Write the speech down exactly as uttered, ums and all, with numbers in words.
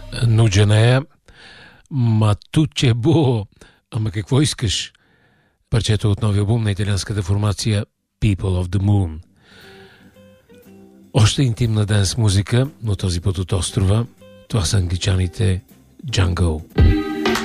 Нуджанея, ма туче бо, ама какво искаш? Парчето от новия албум на италианската формация People of the Moon. Още интимна денс музика, но този път от острова. Това са англичаните Jungle.